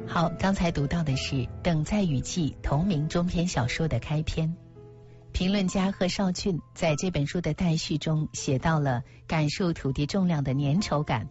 好，刚才读到的是《等在雨季》同名中篇小说的开篇。评论家贺绍俊在这本书的待序中写到了感受土地重量的粘稠感